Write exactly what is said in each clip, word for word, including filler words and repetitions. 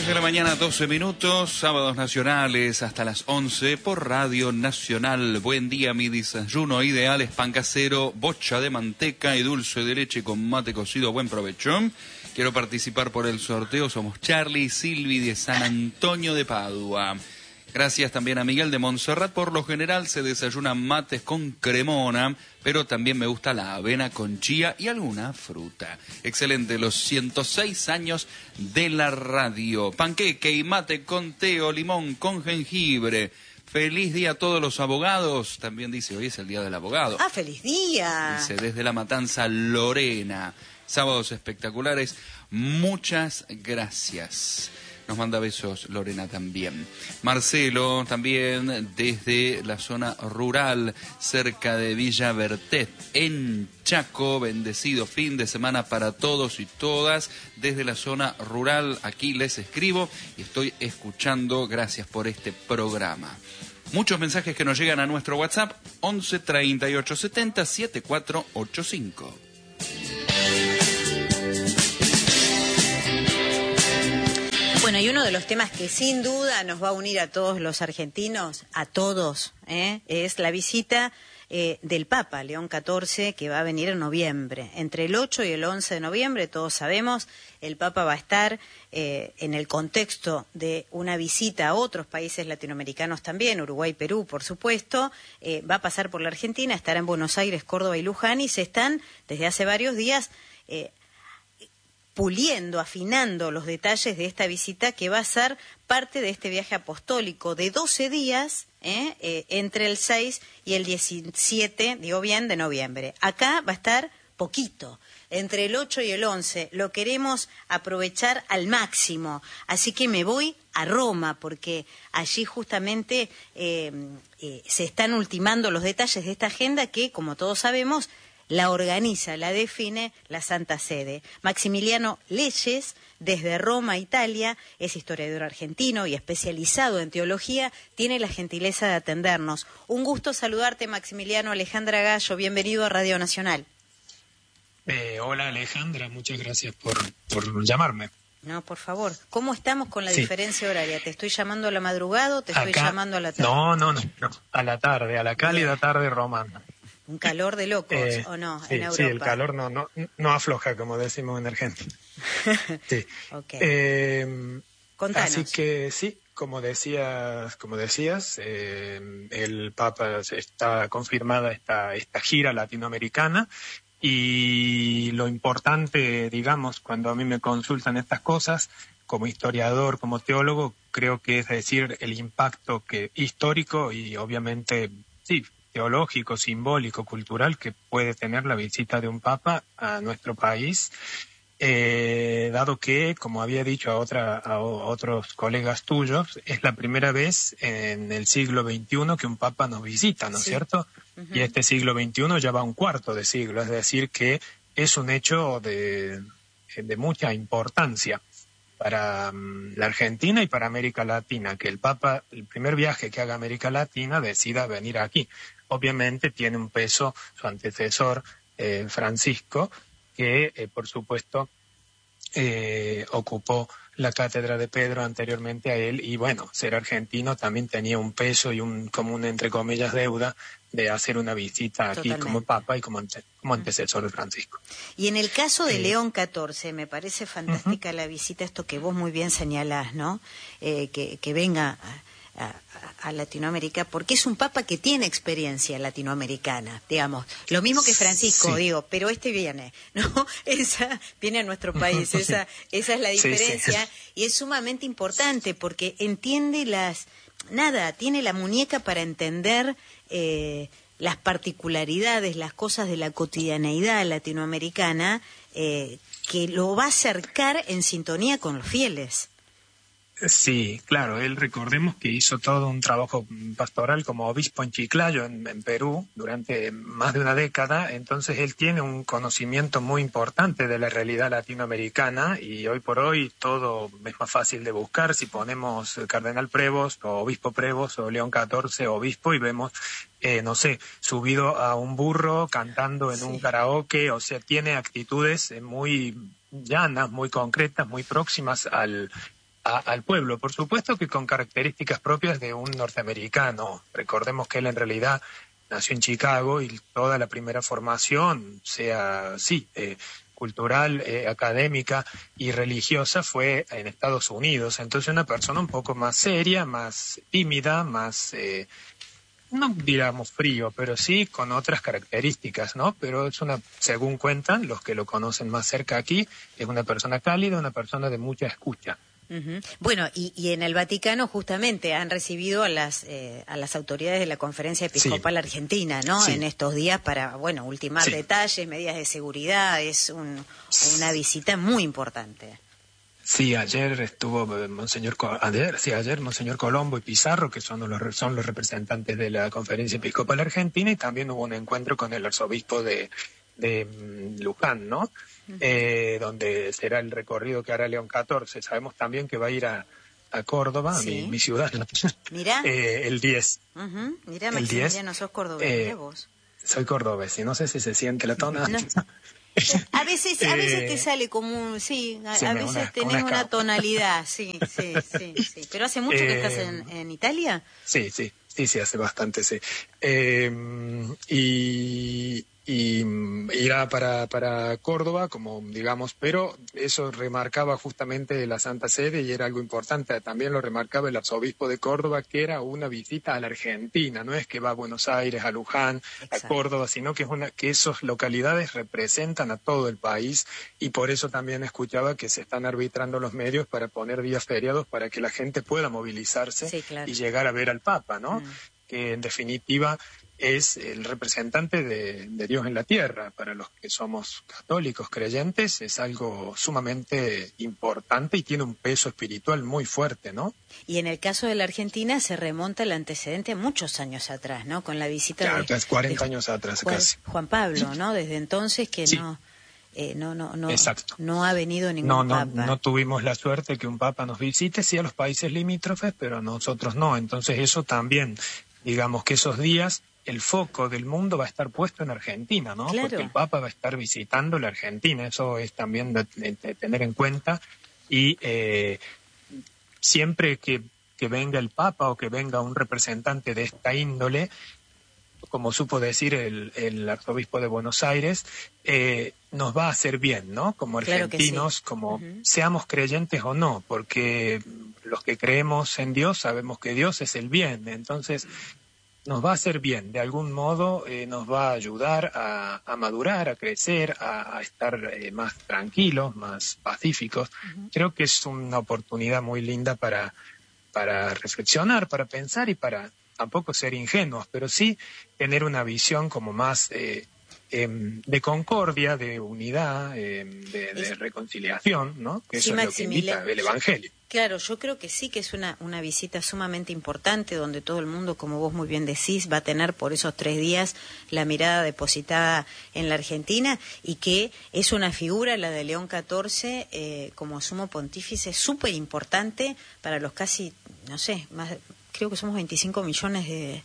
de la mañana, doce minutos, sábados nacionales hasta las once por Radio Nacional. Buen día, mi desayuno ideal es pan casero, bocha de manteca y dulce de leche con mate cocido. Buen provecho. Quiero participar por el sorteo. Somos Charlie y Silvi de San Antonio de Padua. Gracias también a Miguel de Montserrat. Por lo general se desayunan mates con cremona, pero también me gusta la avena con chía y alguna fruta. Excelente, los ciento seis años de la radio. Panqueque y mate con té o limón con jengibre. Feliz día a todos los abogados. También dice, hoy es el día del abogado. ¡Ah, feliz día! Dice, desde La Matanza, Lorena. Sábados espectaculares. Muchas gracias. Nos manda besos Lorena también. Marcelo también desde la zona rural, cerca de Villa Bertet, en Chaco. Bendecido fin de semana para todos y todas. Desde la zona rural, aquí les escribo y estoy escuchando. Gracias por este programa. Muchos mensajes que nos llegan a nuestro WhatsApp, once treinta y ocho setenta setenta y cuatro ochenta y cinco. Bueno, y uno de los temas que sin duda nos va a unir a todos los argentinos, a todos, ¿eh? es la visita eh, del Papa León catorce, que va a venir en noviembre. Entre el ocho y el once de noviembre, todos sabemos, el Papa va a estar eh, en el contexto de una visita a otros países latinoamericanos también, Uruguay, Perú, por supuesto. Eh, va a pasar por la Argentina, estará en Buenos Aires, Córdoba y Luján, y se están, desde hace varios días, eh, puliendo, afinando los detalles de esta visita que va a ser parte de este viaje apostólico de doce días, ¿eh? Eh, entre el seis y el diecisiete, digo bien, de noviembre. Acá va a estar poquito, entre el ocho y el once. Lo queremos aprovechar al máximo, así que me voy a Roma, porque allí justamente eh, eh, se están ultimando los detalles de esta agenda que, como todos sabemos, la organiza, la define la Santa Sede. Maximiliano Leyes, desde Roma, Italia, es historiador argentino y especializado en teología, tiene la gentileza de atendernos. Un gusto saludarte, Maximiliano. Alejandra Gallo, bienvenido a Radio Nacional. Eh, hola, Alejandra, muchas gracias por, por llamarme. No, por favor. ¿Cómo estamos con la sí. diferencia horaria? ¿Te estoy llamando a la madrugada o te estoy Acá, llamando a la tarde? No, no, no, no, a la tarde, a la cálida Bien. tarde romana. Un calor de locos, eh, ¿o no? Sí, en Europa. sí, el calor no, no, no afloja, como decimos en Argentina. Sí. Okay. Eh, Contanos. Así que sí, como decías, como decías, eh, el Papa está confirmada esta, esta gira latinoamericana. Y lo importante, digamos, cuando a mí me consultan estas cosas, como historiador, como teólogo, creo que es decir el impacto que histórico y obviamente, sí, teológico, simbólico, cultural que puede tener la visita de un papa a nuestro país, eh, dado que, como había dicho a, otra, a otros colegas tuyos, es la primera vez en el siglo veintiuno que un papa nos visita, ¿no es sí. cierto? Uh-huh. Y este siglo veintiuno ya va un cuarto de siglo, es decir, que es un hecho de, de mucha importancia para um, la Argentina y para América Latina, que el Papa, el primer viaje que haga a América Latina, decida venir aquí. Obviamente tiene un peso su antecesor, eh, Francisco, que eh, por supuesto eh, ocupó la cátedra de Pedro anteriormente a él, y bueno, ser argentino también tenía un peso y un como un, entre comillas, deuda de hacer una visita aquí Totalmente. Como Papa y como, ante, como antecesor de Francisco. Y en el caso de eh, León catorce, me parece fantástica uh-huh. la visita, esto que vos muy bien señalás, ¿no? Eh, que, que venga a, a, a Latinoamérica, porque es un Papa que tiene experiencia latinoamericana, digamos. Lo mismo que Francisco, sí. digo, pero este viene, ¿no? Esa viene a nuestro país, esa, esa es la diferencia, sí, sí. y es sumamente importante porque entiende las... Nada, tiene la muñeca para entender eh, las particularidades, las cosas de la cotidianeidad latinoamericana, eh, que lo va a acercar en sintonía con los fieles. Sí, claro, él recordemos que hizo todo un trabajo pastoral como obispo en Chiclayo, en, en Perú, durante más de una década, entonces él tiene un conocimiento muy importante de la realidad latinoamericana y hoy por hoy todo es más fácil de buscar si ponemos Cardenal Prevost o Obispo Prevost o León catorce obispo y vemos, eh, no sé, subido a un burro cantando en sí. un karaoke, o sea, tiene actitudes muy llanas, muy concretas, muy próximas al a, al pueblo. Por supuesto que con características propias de un norteamericano. Recordemos que él en realidad nació en Chicago y toda la primera formación, sea, sí, eh, cultural, eh, académica y religiosa, fue en Estados Unidos. Entonces una persona un poco más seria, más tímida, más, eh, no digamos frío, pero sí con otras características, ¿no? Pero es una, según cuentan los que lo conocen más cerca aquí, es una persona cálida, una persona de mucha escucha. Uh-huh. Bueno, y, y en el Vaticano justamente han recibido a las eh, a las autoridades de la Conferencia Episcopal sí. Argentina, ¿no? Sí. En estos días para, bueno, ultimar sí. detalles, medidas de seguridad. Es un, una visita muy importante. Sí, ayer estuvo Monseñor ayer, sí, ayer Monseñor Colombo y Pizarro, que son los son los representantes de la Conferencia Episcopal Argentina, y también hubo un encuentro con el arzobispo de de Luján, ¿no? Uh-huh. Eh, donde será el recorrido que hará León catorce. Sabemos también que va a ir a, a Córdoba, sí. mi, mi ciudad. Mira. Eh, el diez. Uh-huh. Mira, Maximiliano, sos cordobés, eh, vos. Soy cordobés y no sé si se siente la tona. No. A veces, a veces te sale como un, sí, a, sí, a veces una, tenés una, una tonalidad, sí, sí, sí, sí. ¿Pero hace mucho eh, que estás en, en Italia? Sí, sí, sí, sí, hace bastante, sí. Eh, y... y irá para, para Córdoba, como digamos, pero eso remarcaba justamente la Santa Sede y era algo importante. También lo remarcaba el arzobispo de Córdoba, que era una visita a la Argentina, no es que va a Buenos Aires, a Luján, Exacto. a Córdoba, sino que es una que esas localidades representan a todo el país, y por eso también escuchaba que se están arbitrando los medios para poner días feriados para que la gente pueda movilizarse sí, claro. y llegar a ver al Papa, ¿no? Mm. Que en definitiva es el representante de, de Dios en la tierra. Para los que somos católicos creyentes es algo sumamente importante y tiene un peso espiritual muy fuerte, ¿no? Y en el caso de la Argentina se remonta el antecedente a muchos años atrás, ¿no? Con la visita claro, de... cuarenta de, años atrás Juan, casi. Juan Pablo, ¿no? Desde entonces que sí. no... Eh, no, no, no, Exacto. no ha venido ningún no, no, papa. No tuvimos la suerte que un papa nos visite, sí a los países limítrofes, pero a nosotros no. Entonces eso también, digamos que esos días el foco del mundo va a estar puesto en Argentina, ¿no? Claro. Porque el Papa va a estar visitando la Argentina, eso es también de, de, de tener en cuenta. Y eh, siempre que, que venga el Papa o que venga un representante de esta índole, como supo decir el, el arzobispo de Buenos Aires, eh, nos va a hacer bien, ¿no? Como argentinos, claro sí. como uh-huh. seamos creyentes o no, porque los que creemos en Dios sabemos que Dios es el bien, entonces nos va a hacer bien, de algún modo eh, nos va a ayudar a, a madurar, a crecer, a, a estar eh, más tranquilos, más pacíficos. Uh-huh. Creo que es una oportunidad muy linda para, para reflexionar, para pensar y para tampoco ser ingenuos, pero sí tener una visión como más eh, eh, de concordia, de unidad, eh, de, de reconciliación, ¿no? Que eso sí, es lo que invita el Evangelio. Claro, yo creo que sí que es una, una visita sumamente importante donde todo el mundo, como vos muy bien decís, va a tener por esos tres días la mirada depositada en la Argentina y que es una figura, la de León catorce, eh, como sumo pontífice, súper importante para los casi, no sé, más creo que somos veinticinco millones de...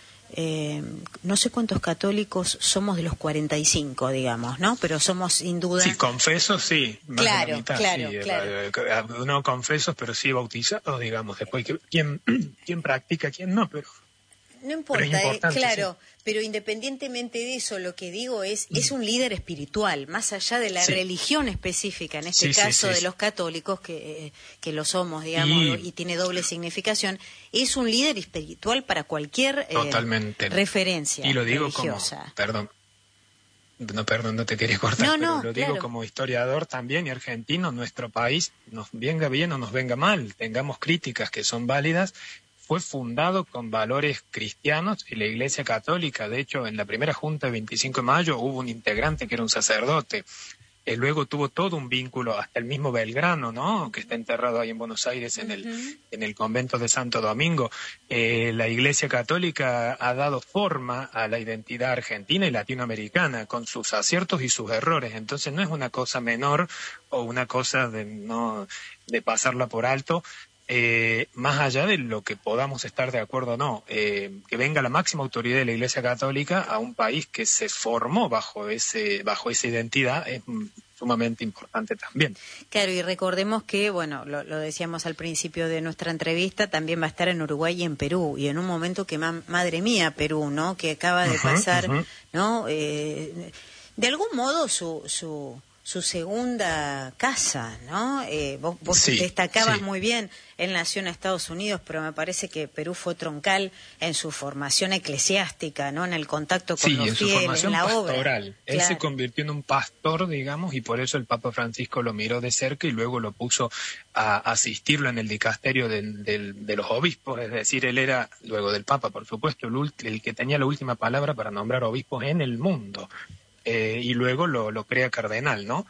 Eh, no sé cuántos católicos somos de los cuarenta y cinco, digamos, ¿no? Pero somos sin duda... Sí, confesos, sí. Más claro, de la mitad, claro, sí, claro. No confesos, pero sí bautizados, digamos. Después, ¿quién, quién practica, quién no? Pero... No importa, eh, claro, sí. Pero independientemente de eso, lo que digo es, mm. es un líder espiritual, más allá de la sí. religión específica, en este sí, caso sí, sí, de los católicos, que, eh, que lo somos, digamos, y... y tiene doble significación, es un líder espiritual para cualquier eh, referencia y lo digo religiosa. Como, perdón, no, perdón, no te quería cortar, no, pero no, lo digo claro. como historiador también y argentino, nuestro país, nos venga bien o nos venga mal, tengamos críticas que son válidas, fue fundado con valores cristianos y la Iglesia Católica. De hecho, en la primera junta de veinticinco de mayo hubo un integrante que era un sacerdote. Eh, luego tuvo todo un vínculo, hasta el mismo Belgrano, ¿no? Que está enterrado ahí en Buenos Aires, en, uh-huh. el, en el convento de Santo Domingo. Eh, la Iglesia Católica ha dado forma a la identidad argentina y latinoamericana, con sus aciertos y sus errores. Entonces no es una cosa menor o una cosa de, no, de pasarla por alto. Eh, más allá de lo que podamos estar de acuerdo o no, eh, que venga la máxima autoridad de la Iglesia Católica a un país que se formó bajo ese bajo esa identidad es sumamente importante también. Claro, y recordemos que, bueno, lo, lo decíamos al principio de nuestra entrevista, también va a estar en Uruguay y en Perú, y en un momento que, ma madre mía, Perú, ¿no?, que acaba de uh-huh, pasar, uh-huh. ¿no?, eh, de algún modo su... su su segunda casa, ¿no? Eh, vos vos sí, destacabas sí. muy bien, él nació en Estados Unidos, pero me parece que Perú fue troncal en su formación eclesiástica, ¿no? En el contacto con sí, los en fieles, su formación en la pastoral. obra. Él claro. se convirtió en un pastor, digamos, y por eso el Papa Francisco lo miró de cerca y luego lo puso a asistirlo en el dicasterio de, de, de los obispos, es decir, él era, luego del Papa, por supuesto, el, el que tenía la última palabra para nombrar obispos en el mundo. Eh, y luego lo, lo crea cardenal, ¿no?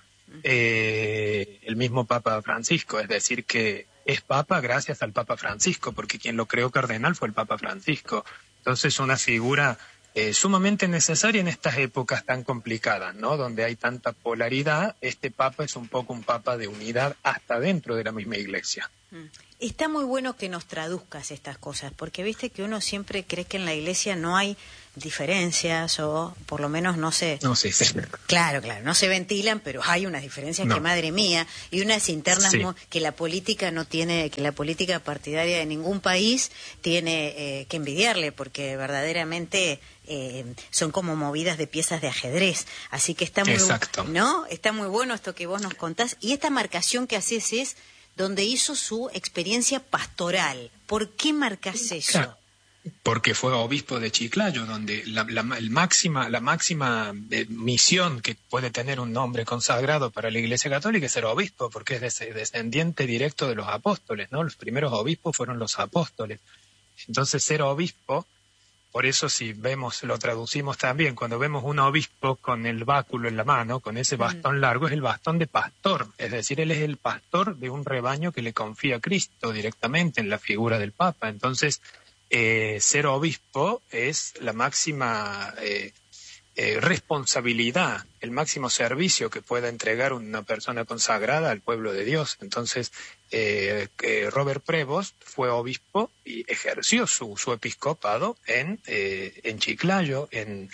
Eh, el mismo Papa Francisco, es decir, que es Papa gracias al Papa Francisco, porque quien lo creó cardenal fue el Papa Francisco. Entonces, una figura eh, sumamente necesaria en estas épocas tan complicadas, ¿no? Donde hay tanta polaridad, este Papa es un poco un Papa de unidad hasta dentro de la misma Iglesia. Está muy bueno que nos traduzcas estas cosas, porque viste que uno siempre cree que en la Iglesia no hay diferencias, o por lo menos no se... No, sí, sí. Claro, claro, no se ventilan, pero hay unas diferencias no. que, madre mía, y unas internas sí. que la política no tiene, que la política partidaria de ningún país tiene eh, que envidiarle, porque verdaderamente eh, son como movidas de piezas de ajedrez. Así que está muy, Exacto. ¿no? Está muy bueno esto que vos nos contás, y esta marcación que haces es donde hizo su experiencia pastoral. ¿Por qué marcas eso? Claro. Porque fue obispo de Chiclayo, donde la, la, el máxima, la máxima eh, misión que puede tener un hombre consagrado para la Iglesia Católica es ser obispo, porque es des, descendiente directo de los apóstoles, ¿no? Los primeros obispos fueron los apóstoles. Entonces, ser obispo, por eso si vemos, lo traducimos también, cuando vemos un obispo con el báculo en la mano, con ese bastón largo, es el bastón de pastor, es decir, él es el pastor de un rebaño que le confía a Cristo directamente en la figura del Papa. Entonces, Eh, ser obispo es la máxima eh, eh, responsabilidad, el máximo servicio que pueda entregar una persona consagrada al pueblo de Dios. Entonces, eh, eh, Robert Prevost fue obispo y ejerció su, su episcopado en, eh, en Chiclayo, en,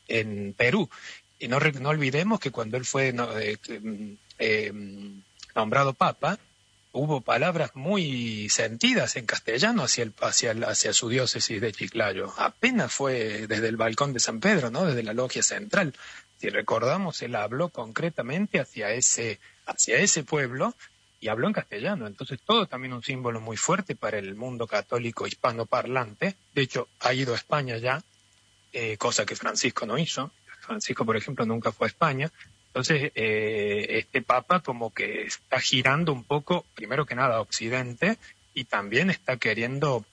en Perú. Y no, no olvidemos que cuando él fue no, eh, eh, nombrado papa, hubo palabras muy sentidas en castellano hacia, el, hacia, el, hacia su diócesis de Chiclayo. Apenas fue desde el balcón de San Pedro, ¿no? Desde la logia central. Si recordamos, él habló concretamente hacia ese, hacia ese pueblo y habló en castellano. Entonces, todo también un símbolo muy fuerte para el mundo católico hispanoparlante. De hecho, ha ido a España ya, eh, cosa que Francisco no hizo. Francisco, por ejemplo, nunca fue a España. Entonces, eh, este Papa como que está girando un poco, primero que nada, a Occidente, y también está queriendo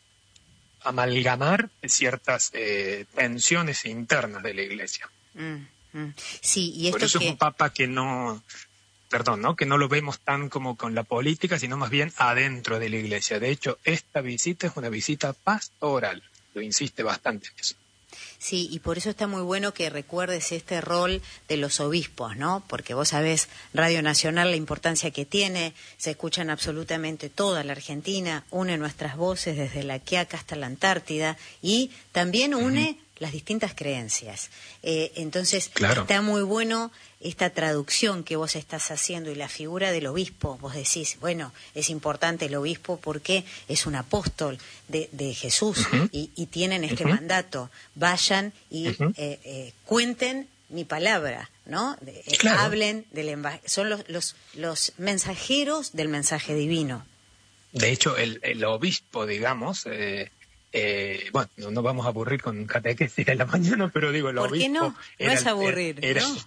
amalgamar ciertas eh, tensiones internas de la Iglesia. Mm, mm. Sí, y esto Por eso que... es un Papa que no, perdón, ¿no? que no lo vemos tan como con la política, sino más bien adentro de la Iglesia. De hecho, esta visita es una visita pastoral, lo insiste bastante en eso. Sí, y por eso está muy bueno que recuerdes este rol de los obispos, ¿no? Porque vos sabés, Radio Nacional, la importancia que tiene, se escucha en absolutamente toda la Argentina, une nuestras voces desde la Quiaca hasta la Antártida y también une uh-huh. las distintas creencias. Eh, entonces, claro. está muy bueno esta traducción que vos estás haciendo y la figura del obispo. Vos decís, bueno, es importante el obispo porque es un apóstol de, de Jesús uh-huh. y, y tienen este uh-huh. mandato. Vayan y uh-huh. eh, eh, cuenten mi palabra, ¿no? De, eh, claro. Hablen del emba- son los, los, los mensajeros del mensaje divino. De hecho, el, el obispo, digamos... Eh... Eh, bueno, no nos vamos a aburrir con catequesis en la mañana, pero digo, el ¿Por obispo... qué no? No es aburrir, era, ¿no?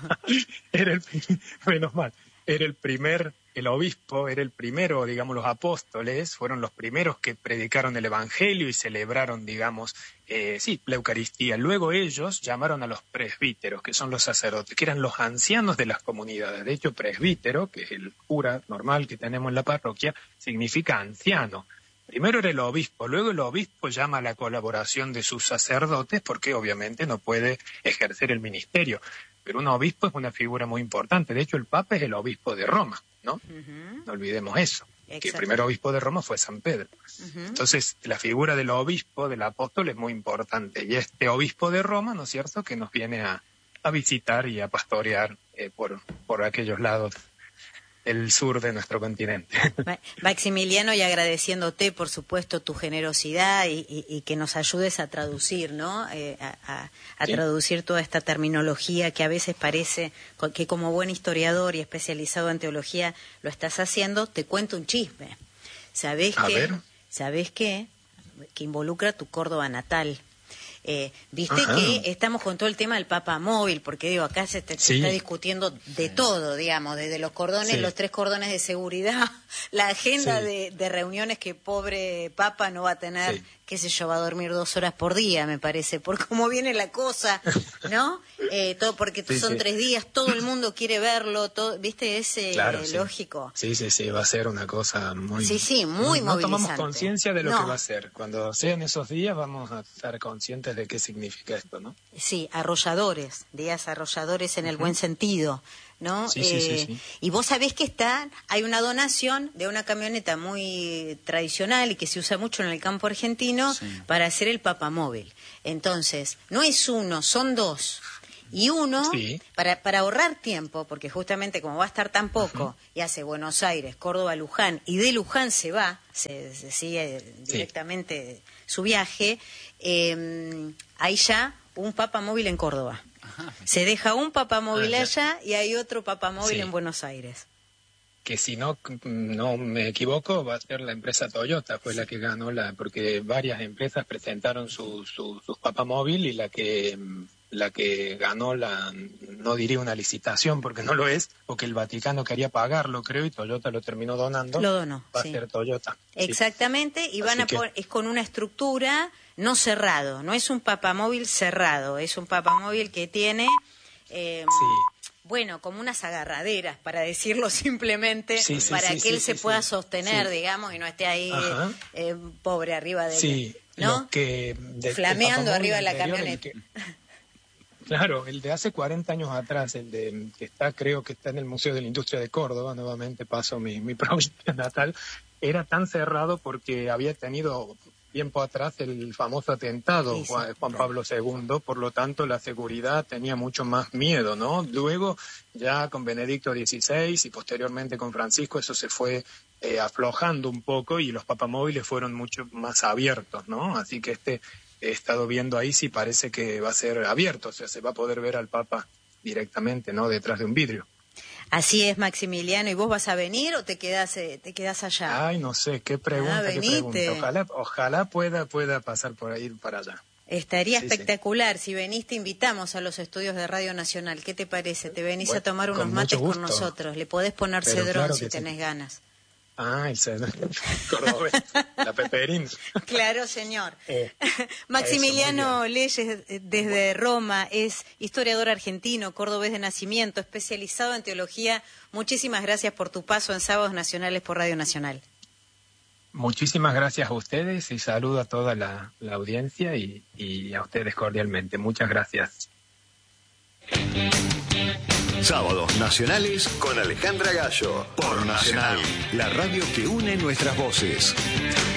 Era el, menos mal, era el primer, el obispo era el primero, digamos, los apóstoles fueron los primeros que predicaron el Evangelio y celebraron, digamos, eh, sí, la Eucaristía. Luego ellos llamaron a los presbíteros, que son los sacerdotes, que eran los ancianos de las comunidades. De hecho, presbítero, que es el cura normal que tenemos en la parroquia, significa anciano. Primero era el obispo, luego el obispo llama a la colaboración de sus sacerdotes porque obviamente no puede ejercer el ministerio. Pero un obispo es una figura muy importante. De hecho, el Papa es el obispo de Roma, ¿no? Uh-huh. No olvidemos eso, Exacto. que el primer obispo de Roma fue San Pedro. Uh-huh. Entonces, la figura del obispo, del apóstol, es muy importante. Y este obispo de Roma, ¿no es cierto?, que nos viene a, a visitar y a pastorear eh, por, por aquellos lados del sur de nuestro continente. Maximiliano, y agradeciéndote, por supuesto, tu generosidad y, y, y que nos ayudes a traducir, ¿no? Eh, a a, a sí. traducir toda esta terminología que a veces parece que como buen historiador y especializado en teología lo estás haciendo. Te cuento un chisme. ¿Sabés a qué? Ver. ¿Sabés qué? Que involucra tu Córdoba natal. Eh, Viste Ajá. que estamos con todo el tema del Papa Móvil, porque digo, acá se, te, sí. se está discutiendo de todo, digamos, desde los cordones, sí. los tres cordones de seguridad, la agenda sí. de, de reuniones que pobre Papa no va a tener, sí. qué sé yo, va a dormir dos horas por día, me parece, por cómo viene la cosa, ¿no? Eh, todo porque sí, son sí. tres días, todo el mundo quiere verlo, todo, ¿viste? Es eh, claro, lógico. Sí. sí, sí, sí, va a ser una cosa muy... Sí, sí, muy no, movilizante. No tomamos conciencia de lo no. que va a ser. Cuando sean esos días vamos a estar conscientes de qué significa esto, ¿no? Sí, arrolladores, días arrolladores en el uh-huh. buen sentido, ¿no? Sí, eh, sí, sí, sí. Y vos sabés que está, hay una donación de una camioneta muy tradicional y que se usa mucho en el campo argentino sí. para hacer el papamóvil. Entonces, no es uno, son dos. Y uno, sí. para, para ahorrar tiempo, porque justamente como va a estar tan poco, uh-huh. y hace Buenos Aires, Córdoba, Luján, y de Luján se va, se, se sigue sí. directamente su viaje, eh, hay ya un papamóvil en Córdoba. Ajá. Se deja un papamóvil ah, allá y hay otro papamóvil sí. en Buenos Aires. Que si no no me equivoco va a ser la empresa Toyota, fue la que ganó, la porque varias empresas presentaron su, su, sus papamóvil y la que la que ganó la, no diría una licitación porque no lo es, porque el Vaticano quería pagarlo, creo, y Toyota lo terminó donando. Lo donó, Va sí. a ser Toyota. Exactamente, sí. y van Así a que... poner, es con una estructura no cerrado, no es un papamóvil cerrado, es un papamóvil que tiene... Eh, sí. Bueno, como unas agarraderas, para decirlo simplemente, sí, sí, para sí, que sí, él sí, se sí, pueda sí. sostener, sí. digamos, y no esté ahí eh, pobre arriba de sí, ¿no? Que de, flameando arriba de la camioneta. Que, claro, el de hace cuarenta años atrás, el de que está, creo que está en el Museo de la Industria de Córdoba, nuevamente paso mi, mi provincia natal, era tan cerrado porque había tenido... tiempo atrás el famoso atentado, sí, sí, Juan, Juan Pablo segundo, por lo tanto la seguridad tenía mucho más miedo, ¿no? Luego ya con Benedicto dieciséis y posteriormente con Francisco eso se fue eh, aflojando un poco y los papamóviles fueron mucho más abiertos, ¿no? Así que este he estado viendo ahí sí parece que va a ser abierto, o sea, se va a poder ver al Papa directamente, ¿no? Detrás de un vidrio. Así es, Maximiliano. ¿Y vos vas a venir o te quedás, eh, te quedás allá? Ay, no sé, qué pregunta, ah, qué pregunta. Ojalá, ojalá pueda, pueda pasar por ahí para allá. Estaría sí, espectacular. Sí. Si venís, te invitamos a los estudios de Radio Nacional. ¿Qué te parece? Te venís bueno, a tomar unos con mates con nosotros. Le podés poner Pero cedrón claro si tenés sí. ganas. Ah, el cedrón. Cordobés. La peperina. Claro, señor. Eh, Maximiliano eso, Leyes, desde Roma, es historiador argentino, cordobés de nacimiento, especializado en teología. Muchísimas gracias por tu paso en Sábados Nacionales por Radio Nacional. Muchísimas gracias a ustedes y saludo a toda la, la audiencia y, y a ustedes cordialmente. Muchas gracias. Sábados Nacionales con Alejandra Gallo por Nacional, la radio que une nuestras voces.